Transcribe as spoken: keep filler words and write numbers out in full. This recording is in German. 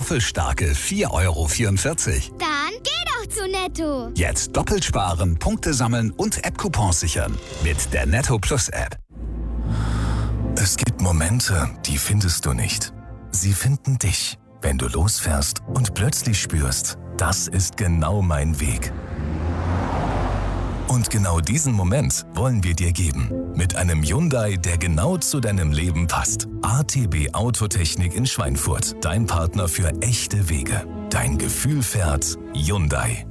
Staffelstarke vier Euro vierundvierzig. Dann geh doch zu Netto. Jetzt doppelt sparen, Punkte sammeln und App-Coupons sichern. Mit der Netto Plus App. Es gibt Momente, die findest du nicht. Sie finden dich, wenn du losfährst und plötzlich spürst, das ist genau mein Weg. Und genau diesen Moment wollen wir dir geben. Mit einem Hyundai, der genau zu deinem Leben passt. A T B Autotechnik in Schweinfurt. Dein Partner für echte Wege. Dein Gefühl fährt Hyundai.